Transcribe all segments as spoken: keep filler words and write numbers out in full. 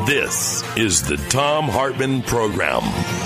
This is the Thom Hartmann Program.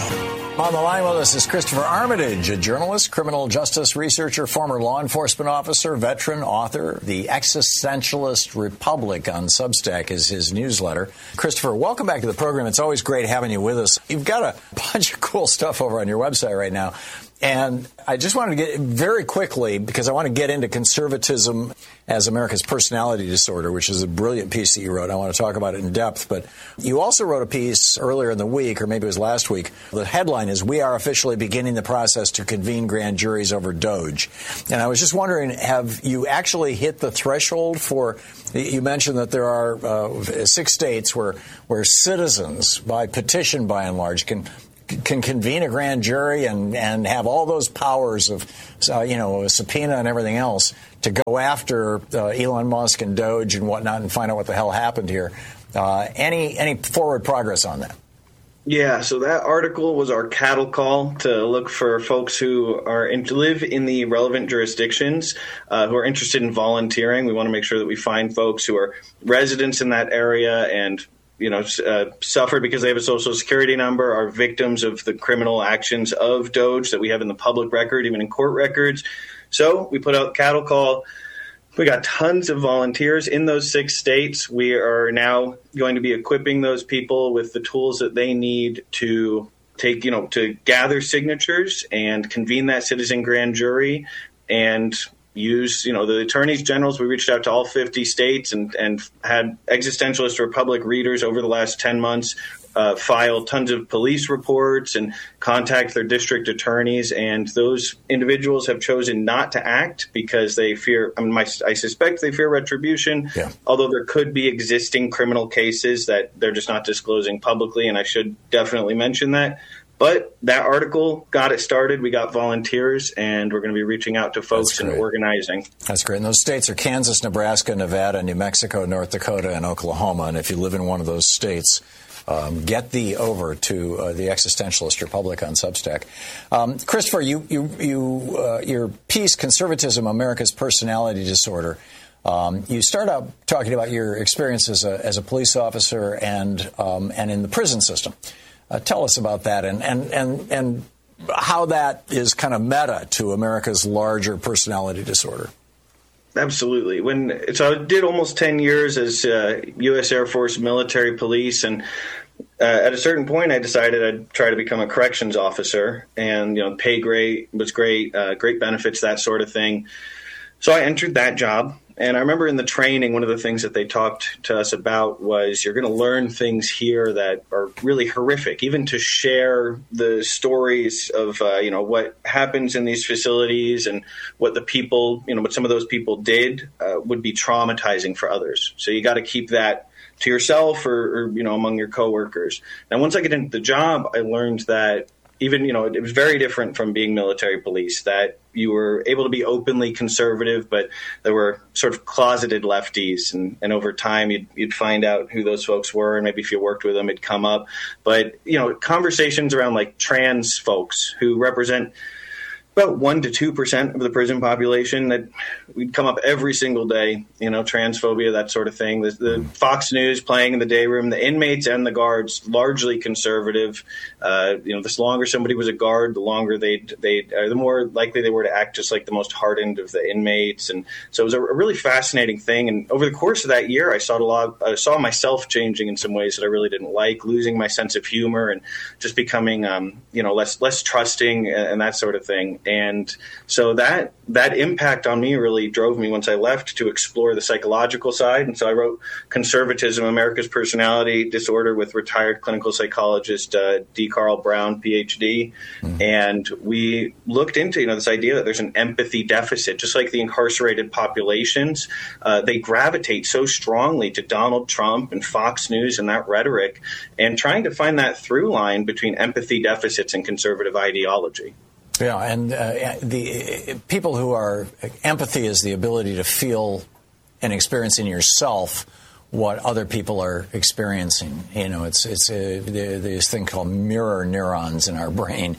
On the line with us is Christopher Armitage, a journalist, criminal justice researcher, former law enforcement officer, veteran, author. The Existentialist Republic on Substack is his newsletter. Christopher, welcome back to the program. It's always great having you with us. You've got a bunch of cool stuff over on your website right now. And I just wanted to get very quickly, because I want to get into conservatism as America's personality disorder, which is a brilliant piece that you wrote. I want to talk about it in depth. But you also wrote a piece earlier in the week, or maybe it was last week. The headline is, "We are officially beginning the process to convene grand juries over Doge." And I was just wondering, have you actually hit the threshold for, you mentioned that there are uh, six states where, where citizens, by petition by and large, can can convene a grand jury and, and have all those powers of, uh, you know, a subpoena and everything else to go after uh, Elon Musk and Doge and whatnot and find out what the hell happened here. Uh, any any forward progress on that? Yeah, so that article was our cattle call to look for folks who are in, live in the relevant jurisdictions, uh, who are interested in volunteering. We want to make sure that we find folks who are residents in that area and you know, uh, suffered because they have a social security number, are victims of the criminal actions of Doge that we have in the public record, even in court records. So we put out cattle call. We got tons of volunteers in those six states. We are now going to be equipping those people with the tools that they need to take, you know, to gather signatures and convene that citizen grand jury and use, you know, the attorneys generals. We reached out to all fifty states and, and had Existentialist Republic readers over the last ten months uh, file tons of police reports and contact their district attorneys. And those individuals have chosen not to act because they fear, I mean, my, I suspect they fear retribution, yeah. although there could be existing criminal cases that they're just not disclosing publicly. And I should definitely mention that. But that article got it started. We got volunteers, and we're going to be reaching out to folks and organizing. That's great. And those states are Kansas, Nebraska, Nevada, New Mexico, North Dakota, and Oklahoma. And if you live in one of those states, um, get thee over to uh, the Existentialist Republic on Substack. Um, Christopher, you, you, you, uh, your piece, Conservatism, America's Personality Disorder, Um, you start out talking about your experience as a, as a police officer and, um, and in the prison system. Uh, tell us about that and, and, and, and how that is kind of meta to America's larger personality disorder. Absolutely. When so I did almost ten years as uh, U S Air Force military police, and uh, at a certain point I decided I'd try to become a corrections officer, and you know, pay great was great, uh, great benefits, that sort of thing. So I entered that job. And I remember in the training, one of the things that they talked to us about was you're going to learn things here that are really horrific, even to share the stories of, uh, you know, what happens in these facilities and what the people, you know, what some of those people did uh, would be traumatizing for others. So you got to keep that to yourself or, or, you know, among your coworkers. Now, once I get into the job, I learned that even, you know, it was very different from being military police, that you were able to be openly conservative, but there were sort of closeted lefties. And, and over time, you'd, you'd find out who those folks were. And maybe if you worked with them, it'd come up. But, you know, conversations around like trans folks who represent about one to two percent of the prison population, that we'd come up every single day, you know, transphobia, that sort of thing. The, the Fox News playing in the day room, the inmates and the guards, largely conservative. Uh, you know, the longer somebody was a guard, the longer they'd, they'd uh, the more likely they were to act just like the most hardened of the inmates. And so it was a, a really fascinating thing. And over the course of that year, I saw a lot, I saw myself changing in some ways that I really didn't like, losing my sense of humor and just becoming, um, you know, less, less trusting and, and that sort of thing. And so that that impact on me really drove me once I left to explore the psychological side. And so I wrote Conservatism, America's Personality Disorder with retired clinical psychologist uh, D. Carl Brown, P H D. Mm-hmm. And we looked into, you know, this idea that there's an empathy deficit, just like the incarcerated populations. Uh, they gravitate so strongly to Donald Trump and Fox News and that rhetoric, and trying to find that through line between empathy deficits and conservative ideology. Yeah, and uh, the uh, people who are empathy is the ability to feel and experience in yourself what other people are experiencing. You know, it's it's a, this thing called mirror neurons in our brain.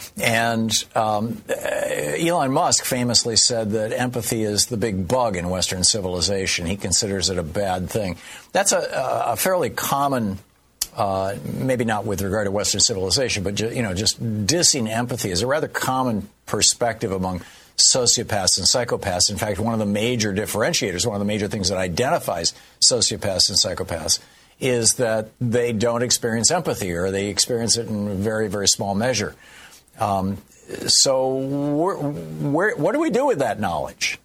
And um, Elon Musk famously said that empathy is the big bug in Western civilization. He considers it a bad thing. That's a, a fairly common uh, maybe not with regard to Western civilization, but ju- you know, just dissing empathy is a rather common perspective among sociopaths and psychopaths. In fact, one of the major differentiators, one of the major things that identifies sociopaths and psychopaths is that they don't experience empathy, or they experience it in a very, very small measure. Um, so where, where, what do we do with that knowledge?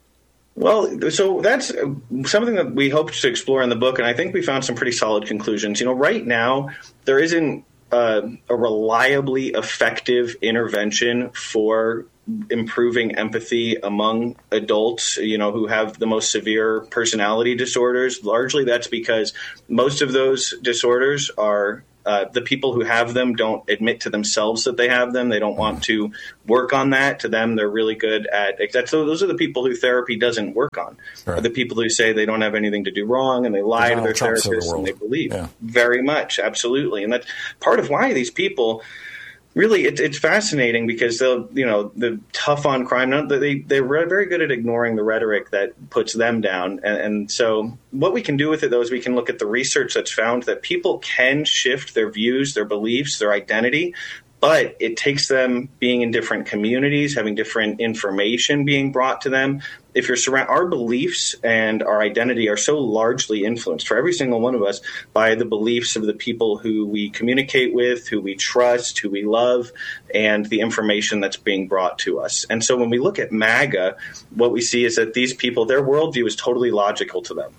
Well, so that's something that we hoped to explore in the book, and I think we found some pretty solid conclusions. You know, right now, there isn't uh, a reliably effective intervention for improving empathy among adults, you know, who have the most severe personality disorders. Largely, that's because most of those disorders are Uh, the people who have them don't admit to themselves that they have them. They don't want to work on that. To them, they're really good at that's, so those are the people who therapy doesn't work on. Right. Are the people who say they don't have anything to do wrong, and they lie the to their therapists the and they believe. Yeah. Very much, absolutely. And that's part of why these people really, it, it's fascinating because they'll, you know, the tough on crime, they, they're very good at ignoring the rhetoric that puts them down. And, and so what we can do with it, though, is we can look at the research that's found that people can shift their views, their beliefs, their identity, but it takes them being in different communities, having different information being brought to them. If you're surrounded, our beliefs and our identity are so largely influenced for every single one of us by the beliefs of the people who we communicate with, who we trust, who we love, and the information that's being brought to us. And so when we look at MAGA, what we see is that these people, their worldview is totally logical to them.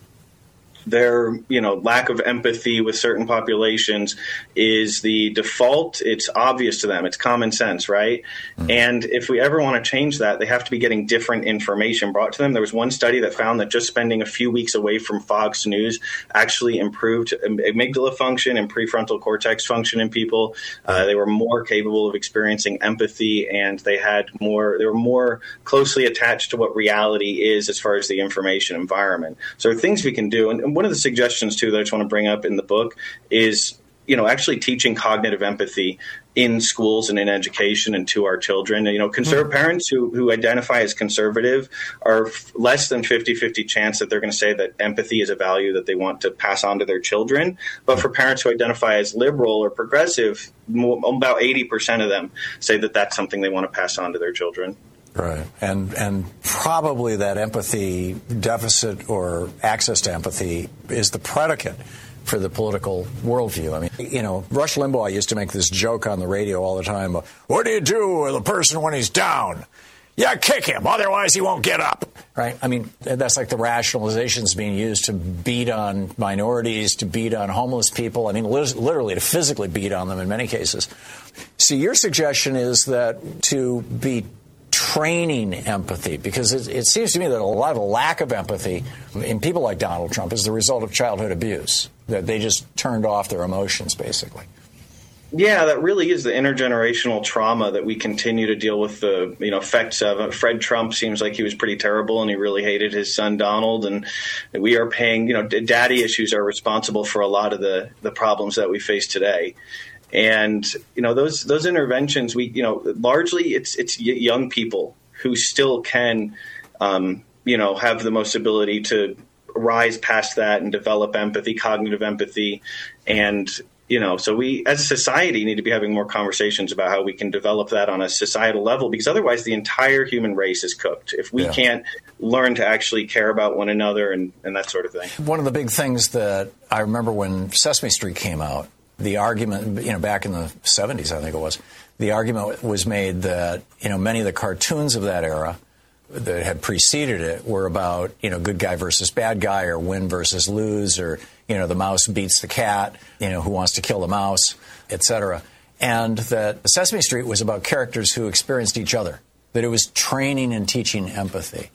Their, you know, lack of empathy with certain populations is the default. It's obvious to them. It's common sense, right? Mm-hmm. And if we ever want to change that, they have to be getting different information brought to them. There was one study that found that just spending a few weeks away from Fox News actually improved amygdala function and prefrontal cortex function in people. Uh, they were more capable of experiencing empathy, and they had more. They were more closely attached to what reality is as far as the information environment. So there are things we can do, and, and one of the suggestions, too, that I just want to bring up in the book is, you know, actually teaching cognitive empathy in schools and in education and to our children. You know, conservative mm-hmm. parents who, who identify as conservative are f- less than fifty-fifty chance that they're going to say that empathy is a value that they want to pass on to their children. But for parents who identify as liberal or progressive, more, about eighty percent of them say that that's something they want to pass on to their children. Right. And and probably that empathy deficit or access to empathy is the predicate for the political worldview. I mean, you know, Rush Limbaugh used to make this joke on the radio all the time. What do you do with a person when he's down? Yeah, kick him. Otherwise, he won't get up. Right. I mean, that's like the rationalizations being used to beat on minorities, to beat on homeless people. I mean, literally to physically beat on them in many cases. So your suggestion is that to be training empathy, because it, it seems to me that a lot of the lack of empathy in people like Donald Trump is the result of childhood abuse, that they just turned off their emotions, basically. Yeah, that really is the intergenerational trauma that we continue to deal with the, you know, effects of. Fred Trump seems like he was pretty terrible and he really hated his son Donald, and we are paying, you know, daddy issues are responsible for a lot of the, the problems that we face today. And, you know, those those interventions, we, you know, largely it's it's young people who still can, um, you know, have the most ability to rise past that and develop empathy, cognitive empathy. And, you know, so we as a society need to be having more conversations about how we can develop that on a societal level, because otherwise the entire human race is cooked if we yeah. can't learn to actually care about one another and, and that sort of thing. One of the big things that I remember when Sesame Street came out, the argument, you know, back in the seventies, I think it was, the argument was made that, you know, many of the cartoons of that era that had preceded it were about, you know, good guy versus bad guy, or win versus lose, or, you know, the mouse beats the cat, you know, who wants to kill the mouse, et cetera. And that Sesame Street was about characters who experienced each other, that it was training and teaching empathy.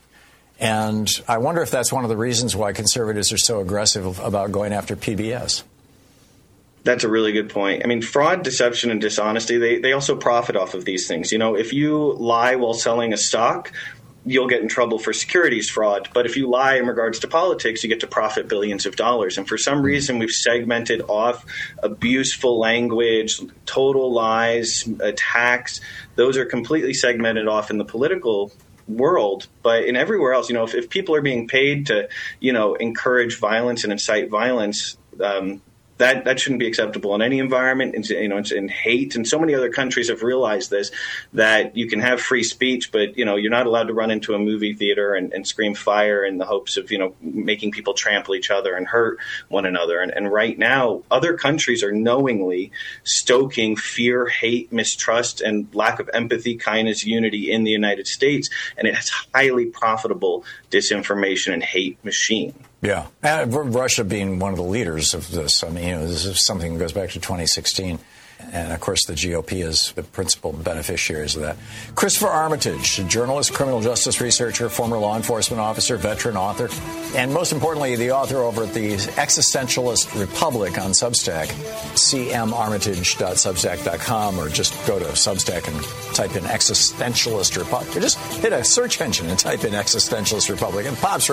And I wonder if that's one of the reasons why conservatives are so aggressive about going after P B S. That's a really good point. I mean, fraud, deception, and dishonesty, they, they also profit off of these things. You know, if you lie while selling a stock, you'll get in trouble for securities fraud. But if you lie in regards to politics, you get to profit billions of dollars. And for some reason, we've segmented off abuseful language, total lies, attacks. Those are completely segmented off in the political world. But in everywhere else, you know, if, if people are being paid to, you know, encourage violence and incite violence, um, That that shouldn't be acceptable in any environment. It's, you know, it's in hate, and so many other countries have realized this, that you can have free speech, but you know you're not allowed to run into a movie theater and, and scream fire in the hopes of you know making people trample each other and hurt one another. And, and right now, other countries are knowingly stoking fear, hate, mistrust, and lack of empathy, kindness, unity in the United States, and it's highly profitable disinformation and hate machine. Yeah, and Russia being one of the leaders of this. I mean, you know, this is something that goes back to twenty sixteen. And, of course, the G O P is the principal beneficiaries of that. Christopher Armitage, a journalist, criminal justice researcher, former law enforcement officer, veteran, author, and most importantly, the author over at the Existentialist Republic on Substack, c m armitage dot substack dot com, or just go to Substack and type in Existentialist Republic. Or just hit a search engine and type in Existentialist Republic, and pops